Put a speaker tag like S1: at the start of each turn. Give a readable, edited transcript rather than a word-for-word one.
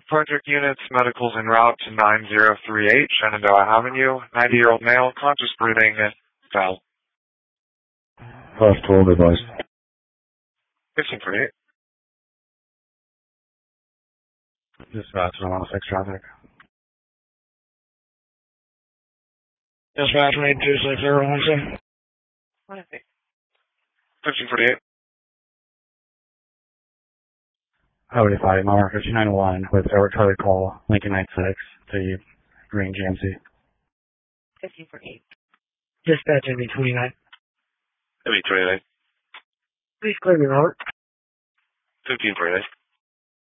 S1: Project Units, medicals en route to 9038 Shenandoah Avenue. 90-year-old male, conscious breathing, fell.
S2: Last 12 advice.
S1: 1548.
S2: Dispatch, I want to fix traffic.
S3: Dispatch, made 260,
S1: 1548.
S2: Highway 5, Mile 5901 with Edward Charlie Call, Lincoln 96 to Green GMC.
S4: 1548.
S3: Dispatch, MB29.
S1: MB29.
S3: Please clear me, Robert.
S1: 1548.